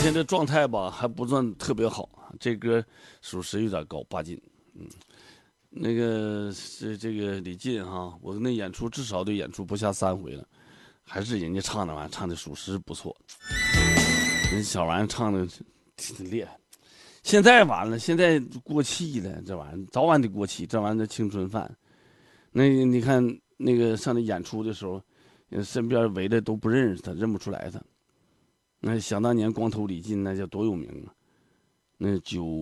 天这状态吧还不算特别好，这歌属实有点高8斤。那个是这个李进哈，我那演出至少得演出不下3回了，还是人家唱的玩意儿唱的属实不错。人小玩意儿唱的挺厉害。现在完了，现在过气了，这玩意儿早晚得过气，这玩意儿青春饭。那你看那个上那演出的时候，身边围的都不认识他，认不出来他。那想当年光头李进那叫多有名啊！那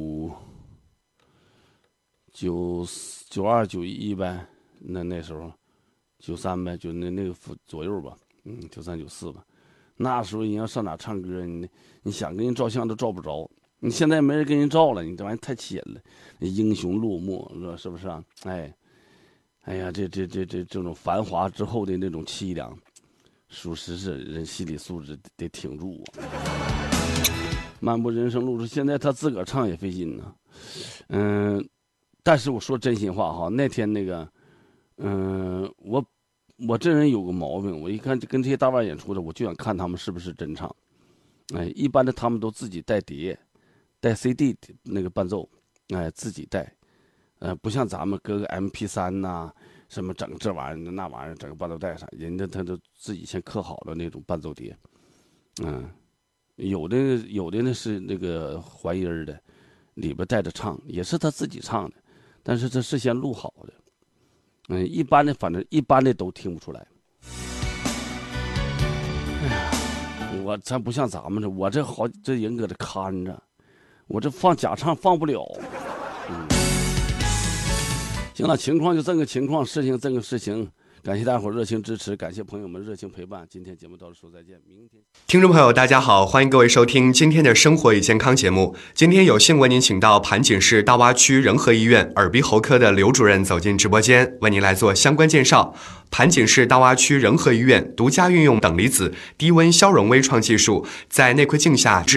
92、91呗，那时候93呗，就那个左右吧，93、94吧。那时候人要上哪唱歌，你想跟人照相都照不着。你现在没人跟人照了，你这玩意太浅了。英雄落寞，是不是啊？哎呀，这种繁华之后的那种凄凉，属实是人心理素质得挺住啊。漫步人生路上，现在他自个儿唱也费劲呢。但是我说真心话哈，那天那个，我这人有个毛病，我一看跟这些大腕演出的，我就想看他们是不是真唱。一般的他们都自己带碟，带 CD 那个伴奏，自己带，不像咱们搁个 MP3呐，什么整这玩意儿那玩意儿，整个伴奏带上，人家他都自己先刻好了那种伴奏碟，有的呢是那个还音儿的，里边带着唱，也是他自己唱的，但是这事先录好的，一般的反正一般的都听不出来。哎呀，咱不像咱们这，我这人搁这看着，我这放假唱放不了。行了，情况就这个情况，事情这个事情。感谢大伙热情支持，感谢朋友们热情陪伴。今天节目到这说再见，明天。 听众朋友，大家好，欢迎各位收听今天的生活与健康节目。今天有幸为您请到盘锦市大洼区仁和医院耳鼻喉科的刘主任走进直播间，为您来做相关介绍。盘锦市大洼区仁和医院独家运用等离子低温消融微创技术，在内窥镜下